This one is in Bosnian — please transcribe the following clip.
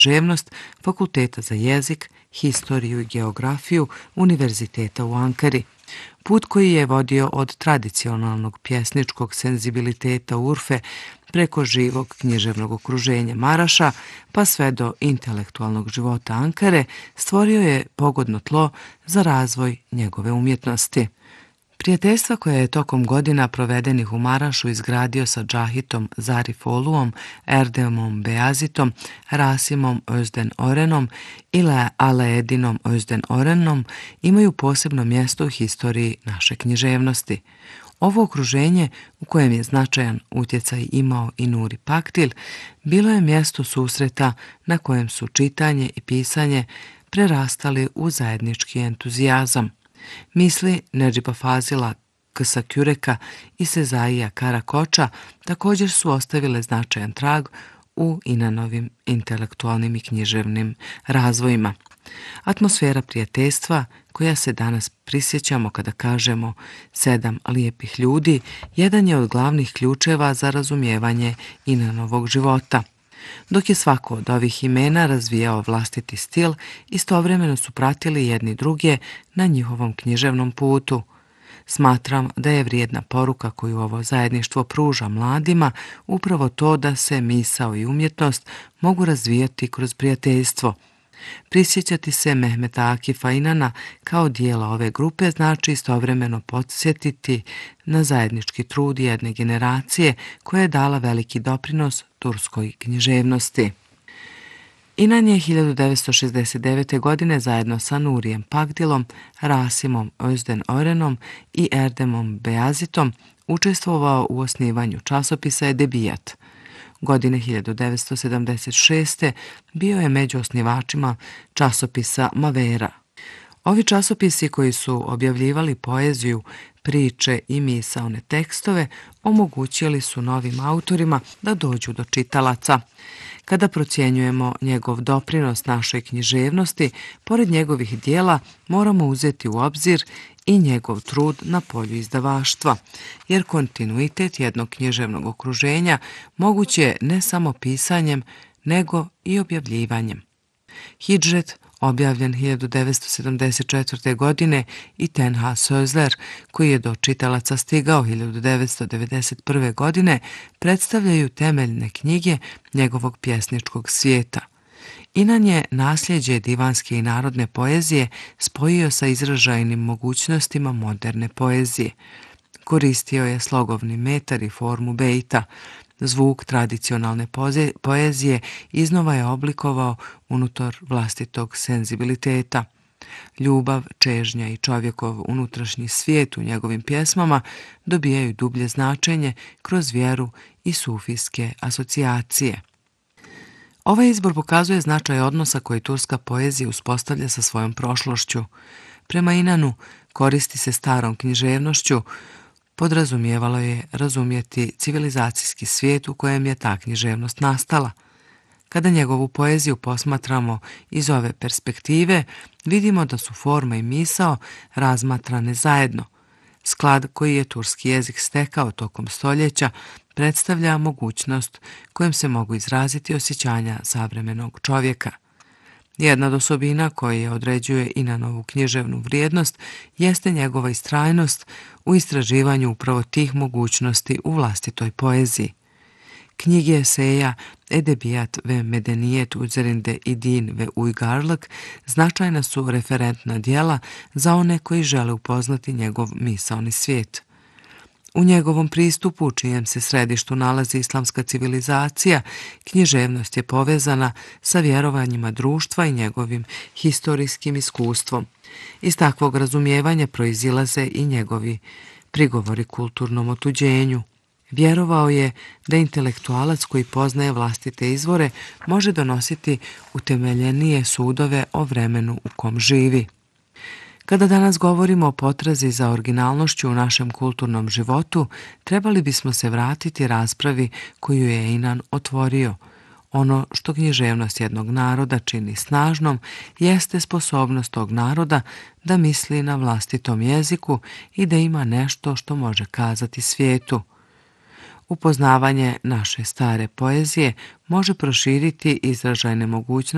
književnost Fakulteta za jezik, historiju i geografiju Univerziteta u Ankari. Put koji je vodio od tradicionalnog pjesničkog senzibiliteta Urfe preko živog književnog okruženja Maraša pa sve do intelektualnog života Ankare stvorio je pogodno tlo za razvoj njegove umjetnosti. Prijateljstva koja je tokom godina provedenih u Marašu izgradio sa Džahitom Zarifoluom, Erdemom Bejazitom, Rasimom Özden Orenom i Alaedinom Özden Orenom imaju posebno mjesto u historiji naše književnosti. Ovo okruženje, u kojem je značajan utjecaj imao i Nuri Pakdil, bilo je mjesto susreta na kojem su čitanje i pisanje prerastali u zajednički entuzijazam. Misli Nedžiba Fazila Kısaküreka i Sezaija Karakoča također su ostavile značajan trag u Inanovim intelektualnim i književnim razvojima. Atmosfera prijateljstva, koja se danas prisjećamo kada kažemo 7 lijepih ljudi, jedan je od glavnih ključeva za razumijevanje Inanovog života. Dok je svako od ovih imena razvijao vlastiti stil, istovremeno su pratili jedni druge na njihovom književnom putu. Smatram da je vrijedna poruka koju ovo zajedništvo pruža mladima upravo to da se misao i umjetnost mogu razvijati kroz prijateljstvo. Prisjećati se Mehmeta Akifa Inana kao dijela ove grupe znači istovremeno podsjetiti na zajednički trud jedne generacije koja je dala veliki doprinos turskoj književnosti. Inan je 1969. godine zajedno sa Nurijem Pakdilom, Rasimom Özden Orenom i Erdemom Bejazitom učestvovao u osnivanju časopisa Edebijat. Godine 1976. bio je među osnivačima časopisa Mavera. Ovi časopisi koji su objavljivali poeziju, priče i misaone tekstove omogućili su novim autorima da dođu do čitalaca. Kada procjenjujemo njegov doprinos našoj književnosti, pored njegovih dijela moramo uzeti u obzir i njegov trud na polju izdavaštva, jer kontinuitet jednog književnog okruženja moguć je ne samo pisanjem, nego i objavljivanjem. Hidžret, objavljen 1974. godine, i Tenha Sözler, koji je do čitalaca stigao 1991. godine, predstavljaju temeljne knjige njegovog pjesničkog svijeta. Inan je nasljeđe divanske i narodne poezije spojio sa izražajnim mogućnostima moderne poezije. Koristio je slogovni metar i formu bejta. Zvuk tradicionalne poezije iznova je oblikovao unutar vlastitog senzibiliteta. Ljubav, čežnja i čovjekov unutrašnji svijet u njegovim pjesmama dobijaju dublje značenje kroz vjeru i sufijske asocijacije. Ovaj izbor pokazuje značaj odnosa koji turska poezija uspostavlja sa svojom prošlošću. Prema Inanu koristi se starom književnošću, podrazumijevalo je razumjeti civilizacijski svijet u kojem je ta književnost nastala. Kada njegovu poeziju posmatramo iz ove perspektive, vidimo da su forma i misao razmatrane zajedno. Sklad koji je turski jezik stekao tokom stoljeća predstavlja mogućnost kojom se mogu izraziti osjećanja savremenog čovjeka. Jedna od osobina koja određuje Inanovu književnu vrijednost jeste njegova istrajnost u istraživanju upravo tih mogućnosti u vlastitoj poeziji. Knjige eseja Edebijat ve Medenijet Üzerinde i Din ve Uygarlık značajna su referentna djela za one koji žele upoznati njegov misaoni svijet. U njegovom pristupu, u čijem se središtu nalazi islamska civilizacija, književnost je povezana sa vjerovanjima društva i njegovim historijskim iskustvom. Iz takvog razumijevanja proizilaze i njegovi prigovori kulturnom otuđenju. Vjerovao je da intelektualac koji poznaje vlastite izvore može donositi utemeljenije sudove o vremenu u kom živi. Kada danas govorimo o potrazi za originalnošću u našem kulturnom životu, trebali bismo se vratiti raspravi koju je Inan otvorio. Ono što književnost jednog naroda čini snažnom jeste sposobnost tog naroda da misli na vlastitom jeziku i da ima nešto što može kazati svijetu. Upoznavanje naše stare poezije može proširiti izražajne mogućnosti